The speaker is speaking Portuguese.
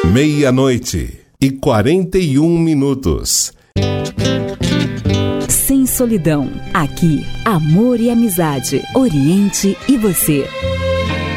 meia-noite e 41 minutos. Sem solidão. Aqui, amor e amizade. Oriente e você.